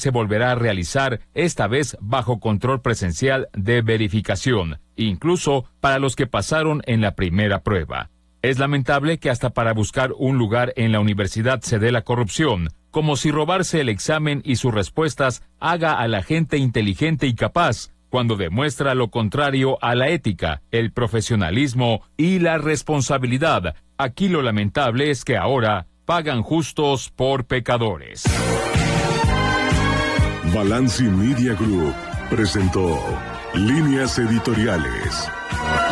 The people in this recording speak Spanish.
se volverá a realizar, esta vez bajo control presencial de verificación, incluso para los que pasaron en la primera prueba. Es lamentable que hasta para buscar un lugar en la universidad se dé la corrupción, como si robarse el examen y sus respuestas haga a la gente inteligente y capaz, cuando demuestra lo contrario a la ética, el profesionalismo y la responsabilidad. Aquí lo lamentable es que ahora pagan justos por pecadores. Balanci Media Group presentó Líneas Editoriales.